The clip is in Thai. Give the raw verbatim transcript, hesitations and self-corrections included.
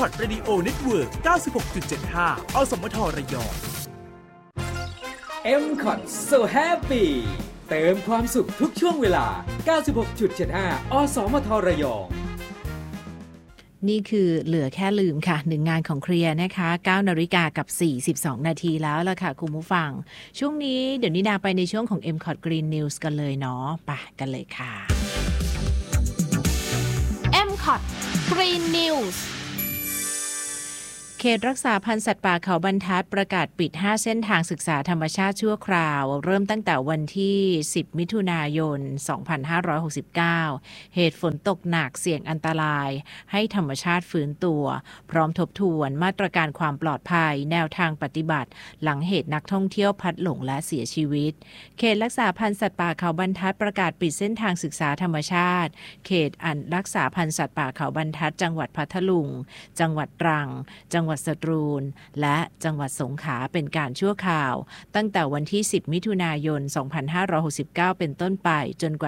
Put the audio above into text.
อท Radio Network เก้าสิบหกจุดเจ็ดห้า อสมทระยองเอ็ม คอท So Happy เติมความสุขทุกช่วงเวลา เก้าสิบหกจุดเจ็ดห้า อสมทระยองนี่คือเหลือแค่ลืมค่ะหนึ่งงานของเคลียร์นะคะ เก้านาฬิกากับสี่สิบสองนาทีแล้วล่ะค่ะคุณผู้ฟังช่วงนี้เดี๋ยวนี้ดาไปในช่วงของ เอ็ม คอท Green News กันเลยเนาะไปกันเลยค่ะเอ็ม คอท Green News เขตรักษาพันธุ์สัตว์ป่าเขาบรรทัดประกาศปิดห้าเส้นทางศึกษาธรรมชาติชั่วคราวเริ่มตั้งแต่วันที่สิบมิถุนายนสองพันห้าร้อยหกสิบเก้าเหตุฝนตกหนักเสี่ยงอันตรายให้ธรรมชาติฟื้นตัวพร้อมทบทวนมาตรการความปลอดภัยแนวทางปฏิบัติหลังเหตุนักท่องเที่ยวพลัดหลงและเสียชีวิตเขตรักษาพันธุ์สัตว์ป่าเขาบรรทัดประกาศปิดเส้นทางศึกษาธรรมชาติเขตอันรักษาพันธุ์สัตว์ป่าเขาบรรทัดจังหวัดพัทลุงจังหวัดตรังจังหวัดสตรูลและจังหวัดสงขลาเป็นการชั่วคราวตั้งแต่วันที่สิบมิถุนายนสองพันห้าร้อยหกสิบเก้าเป็นต้นไปจนกว่า